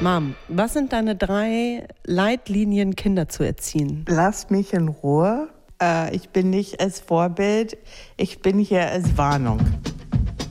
Mom, was sind deine 3 Leitlinien, Kinder zu erziehen? Lasst mich in Ruhe. Ich bin nicht als Vorbild, ich bin hier als Warnung.